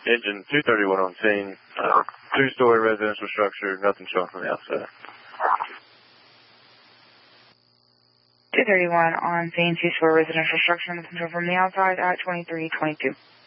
Engine 231 on scene. Two-story residential structure, nothing showing from the outside. 231 on scene, two-story residential structure, nothing showing from the outside at 2322.